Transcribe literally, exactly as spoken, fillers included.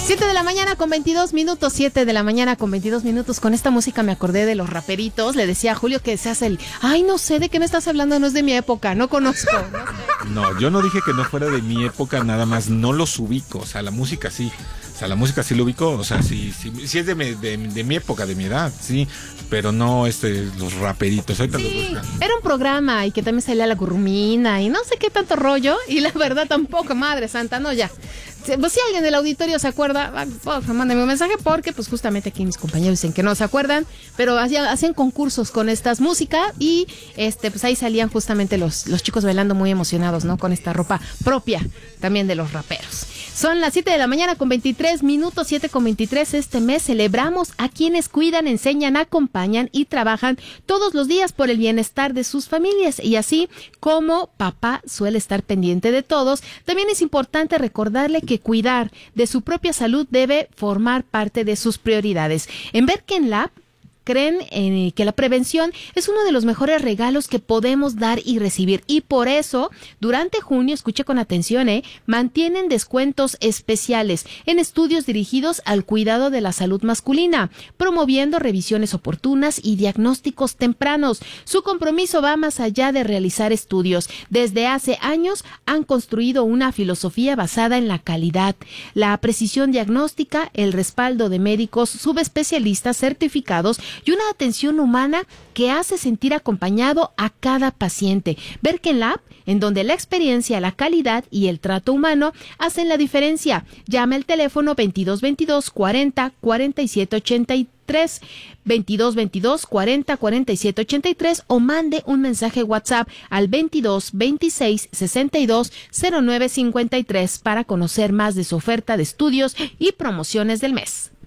siete de la mañana con veintidós minutos, siete de la mañana con veintidós minutos. Con esta música me acordé de los raperitos. Le decía a Julio que se hace el, ay, no sé de qué me estás hablando, no es de mi época, no conozco. No sé. No, yo no dije que no fuera de mi época, nada más no los ubico, o sea, la música sí. O sea, la música sí lo ubico, o sea, sí, sí, sí es de mi, de, de mi época, de mi edad, sí, pero no este, los raperitos, ahorita Sí, los buscan. era un programa y que también salía la Gurrumina y no sé qué tanto rollo, y la verdad tampoco, madre santa, no, ya. Pues si alguien del auditorio se acuerda, oh, mándame un mensaje, porque pues justamente aquí mis compañeros dicen que no se acuerdan, pero hacían, hacían concursos con estas músicas y este pues ahí salían justamente los, los chicos bailando muy emocionados, ¿no? Con esta ropa propia también de los raperos. Son las siete de la mañana con veintitrés minutos, siete con veintitrés. Este mes celebramos a quienes cuidan, enseñan, acompañan y trabajan todos los días por el bienestar de sus familias. Y así como papá suele estar pendiente de todos, también es importante recordarle que cuidar de su propia salud debe formar parte de sus prioridades. En Berken Lab creen eh, que la prevención es uno de los mejores regalos que podemos dar y recibir, y por eso durante junio, escuche con atención, eh, mantienen descuentos especiales en estudios dirigidos al cuidado de la salud masculina, promoviendo revisiones oportunas y diagnósticos tempranos. Su compromiso va más allá de realizar estudios. Desde hace años han construido una filosofía basada en la calidad, la precisión diagnóstica, el respaldo de médicos subespecialistas certificados y una atención humana que hace sentir acompañado a cada paciente. Berken Lab, en donde la experiencia, la calidad y el trato humano hacen la diferencia. Llama al teléfono veintidós veintidós cuarenta cuarenta y siete ochenta y tres, veintidós veintidós cuarenta cuarenta y siete ochenta y tres, o mande un mensaje WhatsApp al veintidós veintiséis sesenta y dos cero nueve cincuenta y tres para conocer más de su oferta de estudios y promociones del mes.